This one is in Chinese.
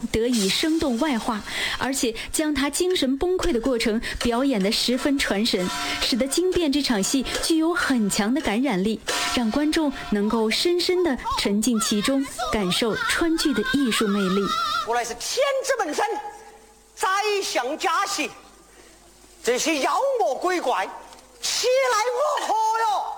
得以生动外化，而且将他精神崩溃的过程表演得十分传神，使得惊变这场戏具有很强的感染力，让观众能够深深地沉浸其中，感受川剧的艺术魅力。 我乃是天子门生，宰相家媳，这些妖魔鬼怪，岂来我何哟？